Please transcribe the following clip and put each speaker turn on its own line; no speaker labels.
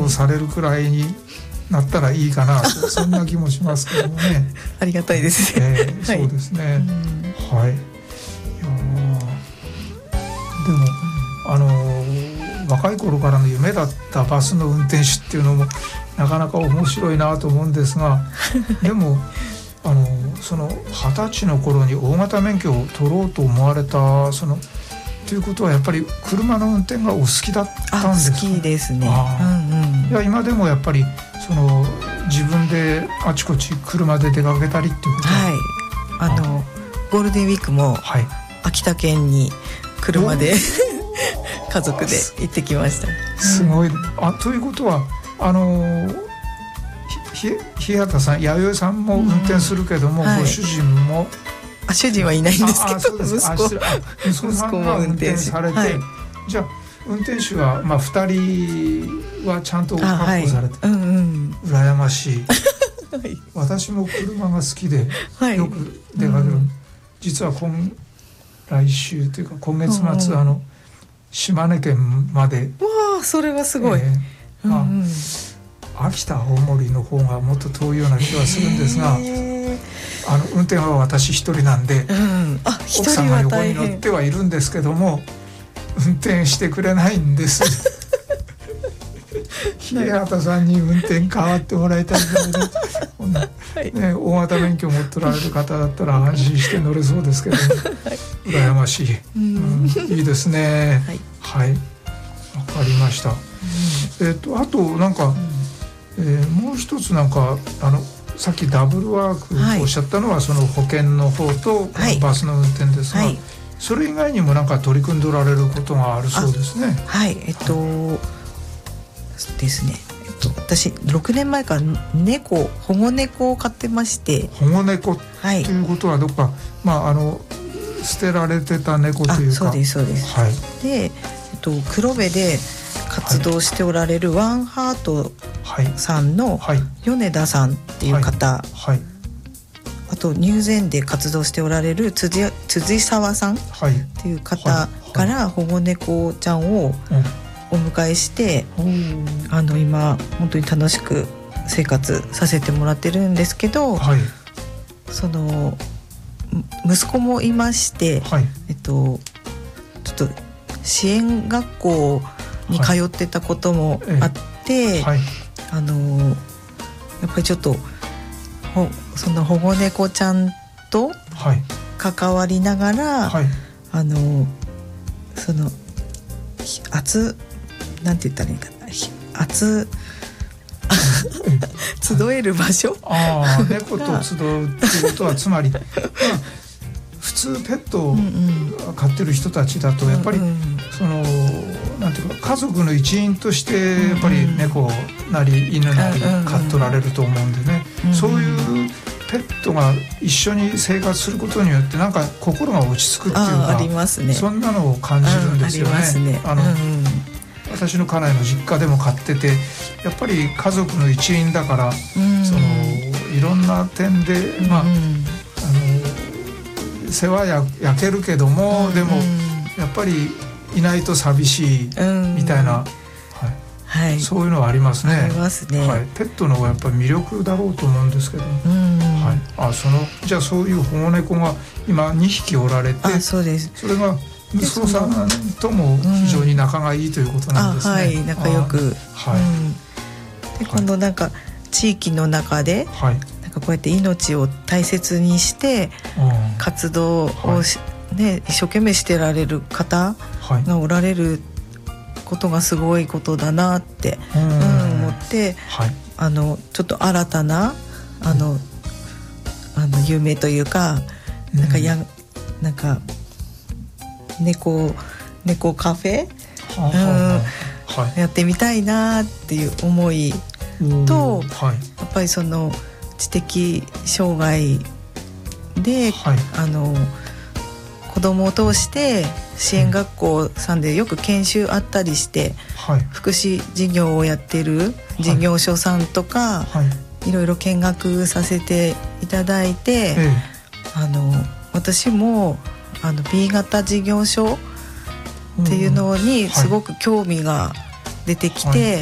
送されるくらいになったらいいかなと、そんな気もしますけどもね。
ありがたいですね。
そうですね。はい。いやでも若い頃からの夢だったバスの運転手っていうのもなかなか面白いなと思うんですが、でもその20歳の頃に大型免許を取ろうと思われたということはやっぱり車の運転がお好きだったんですか？
好きですね。
いや今でもやっぱり自分であちこち車で出かけたりっていうことは、
はい、ゴールデンウィークも秋田県に車で家族で行ってきました。
すごい。ということは日畑さん、弥生さんも運転するけども、ご主人も
主人はいないんですけど、息
子さんが運転されて、じゃあ運転手は2人はちゃんと確保されて、羨ましい。私も車が好きでよく出かける。実は来週というか今月末島根県まで。
わあ、それはすごい。
秋田青森の方がもっと遠いような気はするんですが、運転は私一人なんで、奥さんが横に乗ってはいるんですけども運転してくれないんです。日畑さんに運転変わってもらいたいけどね、大型免許持ってられる方だったら安心して乗れそうですけど、羨ましい。いいですね。はい、わかりました。あとなんかもう一つなんかさっきダブルワークとおっしゃったのは、その保険の方とバスの運転ですが、それ以外にもなんか取り組んでおられることがあるそうですね。
ですね。私6年前から保護猫を飼ってまして。
保護猫ということはどっか、捨てられてた猫というか。
そうです。で、黒部で活動しておられるワンハートさんの米田さんっていう方、あと入善で活動しておられる辻沢さんっていう方から保護猫ちゃんをお迎えして、今本当に楽しく生活させてもらってるんですけど、その息子もいまして、ちょっと支援学校に通ってたこともあって、やっぱりちょっとその保護猫ちゃんと関わりながら、そのなんて言ったらいいかな、集える場所。
猫と集うっていうことはつまり、普通ペットを飼ってる人たちだとやっぱりなんていうか家族の一員としてやっぱり猫なり犬なり飼っとられると思うんでね、そういうペットが一緒に生活することによってなんか心が落ち着くっていうか、
ありますね、
そんなのを感じるんですよね。私の家内の実家でも飼っててやっぱり家族の一員だから、いろんな点で世話焼けるけども、でもやっぱりいないと寂しいみたいな、そういうのはありますね。ペットのやっぱり魅力だろうと思うんですけど、じゃあそういう保護猫が今2匹おられて、それが息子さんとも非常に仲がいいということなんですね。
仲良く。で今度なんか地域の中で、なんかこうやって命を大切にして活動を一生懸命してられる方がおられることがすごいことだなって思って、ちょっと新たな夢というか、なんか猫カフェやってみたいなっていう思いと、やっぱりその知的障害で、子供を通して支援学校さんでよく研修あったりして、福祉事業をやってる事業所さんとか、いろいろ見学させていただいて、私もB 型事業所っていうのにすごく興味が出てきて、